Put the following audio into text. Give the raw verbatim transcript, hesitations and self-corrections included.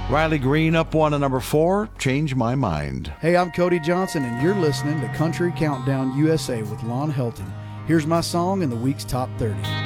Riley Green up one at number four, Change My Mind. Hey, I'm Cody Johnson, and you're listening to Country Countdown U S A with Lon Helton. Here's my song in the week's top thirty.